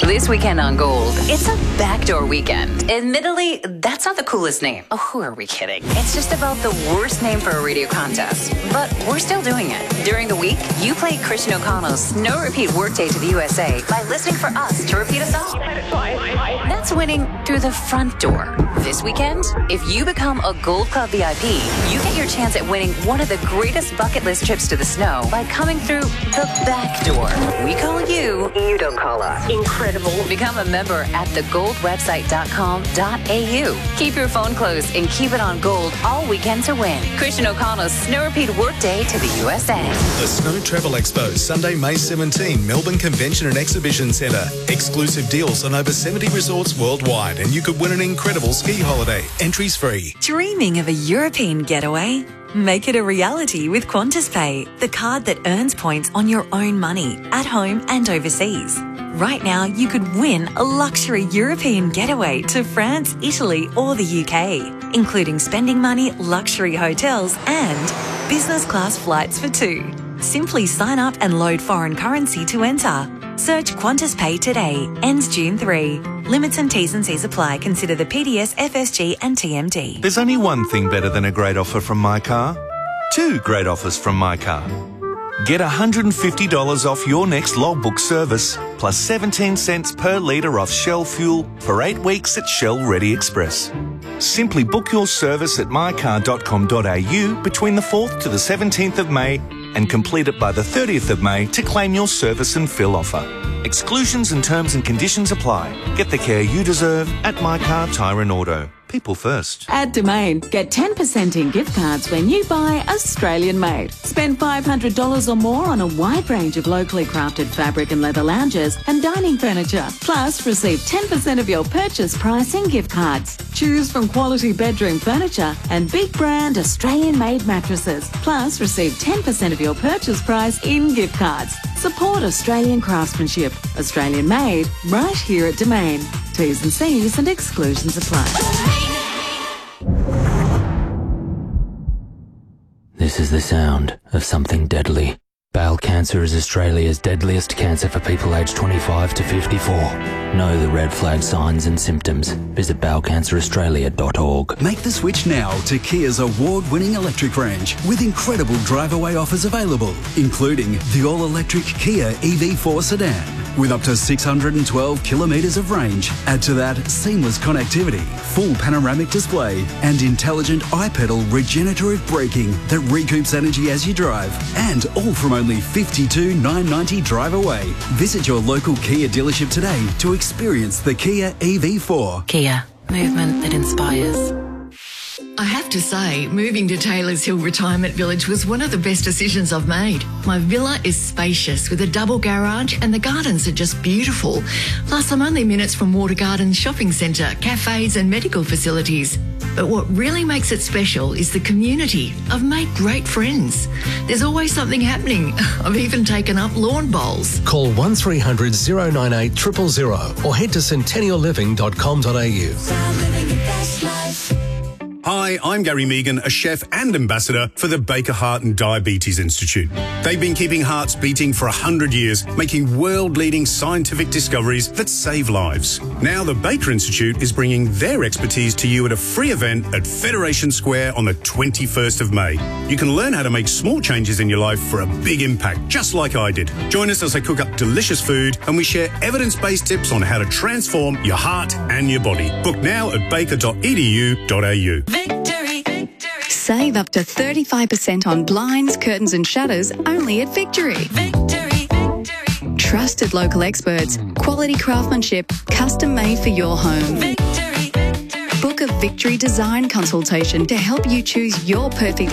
This weekend on Gold, it's a backdoor weekend. Admittedly, that's not the coolest name. Oh, who are we kidding? It's just about the worst name for a radio contest. But we're still doing it. During the week, you play Christian O'Connell's No Repeat Workday to the USA by listening for us to repeat a song. That's winning through the front door. This weekend, if you become a Gold Club VIP, you get your chance at winning one of the greatest bucket list trips to the snow by coming through the back door. We call you don't call us. Incredible. Become a member at thegoldwebsite.com.au. Keep your phone closed and keep it on Gold all weekend to win. Christian O'Connell's Snow Repeat Workday to the USA. The Snow Travel Expo, Sunday, May 17, Melbourne Convention and Exhibition Centre. Exclusive deals on over 70 resorts worldwide, and you could win an incredible ski holiday. Entries free. Dreaming of a European getaway? Make it a reality with QantasPay, the card that earns points on your own money, at home and overseas. Right now, you could win a luxury European getaway to France, Italy or the UK, including spending money, luxury hotels and business class flights for two. Simply sign up and load foreign currency to enter. Search QantasPay today. Ends June 3. Limits and T's and C's apply. Consider the PDS, FSG and TMD. There's only one thing better than a great offer from My Car. Two great offers from My Car. Get $150 off your next logbook service, plus 17 cents per litre off Shell fuel for 8 weeks at Shell Ready Express. Simply book your service at mycar.com.au between the 4th to the 17th of May and complete it by the 30th of May to claim your service and fill offer. Exclusions and terms and conditions apply. Get the care you deserve at My Car Tyre and Auto. People first. At Domain, get 10% in gift cards when you buy Australian made. Spend $500 or more on a wide range of locally crafted fabric and leather lounges and dining furniture. Plus, receive 10% of your purchase price in gift cards. Choose from quality bedroom furniture and big brand Australian made mattresses. Plus, receive 10% of your purchase price in gift cards. Support Australian craftsmanship. Australian made, right here at Domain. T's and C's and exclusions apply. This is the sound of something deadly. Bowel cancer is Australia's deadliest cancer for people aged 25 to 54. Know the red flag signs and symptoms. Visit bowelcanceraustralia.org. Make the switch now to Kia's award-winning electric range with incredible drive-away offers available, including the all-electric Kia EV4 sedan with up to 612 kilometres of range. Add to that seamless connectivity, full panoramic display and intelligent iPedal regenerative braking that recoups energy as you drive, and all from only $52,990 drive away. Visit your local Kia dealership today to experience the Kia EV4. Kia, movement that inspires. I have to say, moving to Taylors Hill Retirement Village was one of the best decisions I've made. My villa is spacious with a double garage and the gardens are just beautiful. Plus, I'm only minutes from Water Gardens Shopping Centre, cafes and medical facilities. But what really makes it special is the community. I've made great friends. There's always something happening. I've even taken up lawn bowls. Call 1300 098 000 or head to centennialliving.com.au. Hi, I'm Gary Megan, a chef and ambassador for the Baker Heart and Diabetes Institute. They've been keeping hearts beating for 100 years, making world-leading scientific discoveries that save lives. Now the Baker Institute is bringing their expertise to you at a free event at Federation Square on the 21st of May. You can learn how to make small changes in your life for a big impact, just like I did. Join us as I cook up delicious food and we share evidence-based tips on how to transform your heart and your body. Book now at baker.edu.au. Victory. Save up to 35% on blinds, curtains and shutters only at Victory. Victory. Trusted local experts, quality craftsmanship, custom made for your home. Victory. Book a Victory design consultation to help you choose your perfect